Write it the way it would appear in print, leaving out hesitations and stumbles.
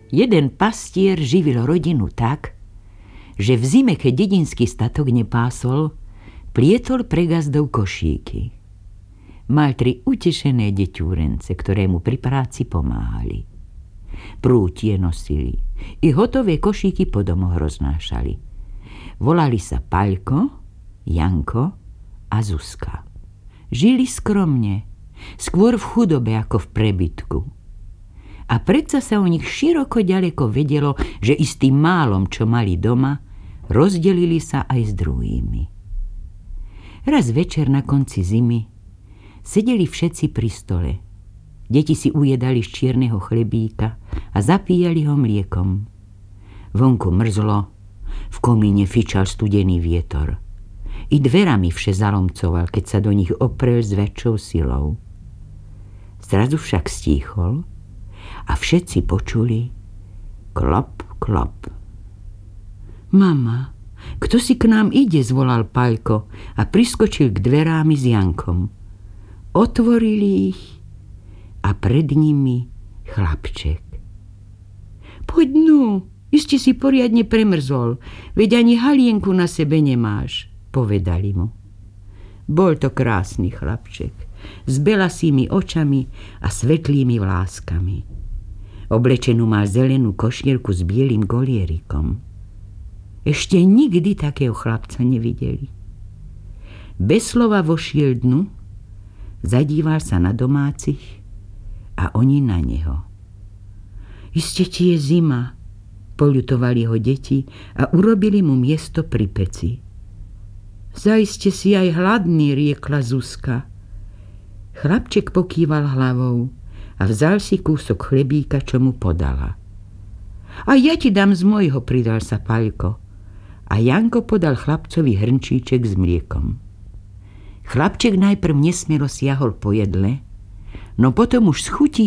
Jeden pastier živil rodinu tak, že v zime, keď dedinský statok nepásol, plietol pre gazdov košíky. Mal 3 utešené deťúrence, ktoré mu pri práci pomáhali. Prútie nosili, i hotové košíky po domoch roznášali. Volali sa Paľko, Janko a Zuzka. Žili skromne, skôr v chudobe ako v prebytku. A predsa sa o nich široko ďaleko vedelo, že i s tým málom, čo mali doma, rozdelili sa aj s druhými. Raz večer na konci zimy sedeli všetci pri stole. Deti si ujedali z čierneho chlebíka a zapíjali ho mliekom. Vonku mrzlo, v komíne fičal studený vietor. I dverami vše zalomcoval, keď sa do nich oprel s väčšou silou. Zrazu však stíchol a všetci počuli klop, klop. Mama, kto si k nám ide, zvolal Paľko a priskočil k dverám s Jankom. Otvorili ich a pred nimi chlapček. Poď nu, iste si poriadne premrzol, veď ani halienku na sebe nemáš, povedali mu. Bol to krásny chlapček, s belasými očami a svetlými vláskami. Oblečenú mal zelenú košierku s bielým golierikom. Ešte nikdy takého chlapca nevideli. Bez slova vošiel dnu, zadíval sa na domácich a oni na neho. Iste ti je zima, poľutovali ho deti a urobili mu miesto pri peci. Zaiste si aj hladný, riekla Zuzka. Chlapček pokýval hlavou a vzal si kúsok chlebíka, čo mu podala. A ja ti dám z mojho, pridal sa Paľko. A Janko podal chlapcovi hrnčíček s mliekom. Chlapček najprv nesmielo siahol po jedle, no potom už z chutí